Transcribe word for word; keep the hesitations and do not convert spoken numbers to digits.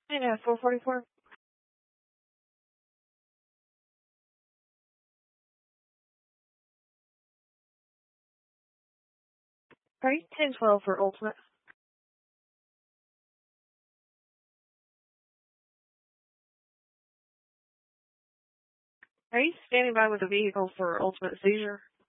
And uh, four forty-four. Alright, ten twelve for ultimate. Alright, standing by with a vehicle for ultimate seizure.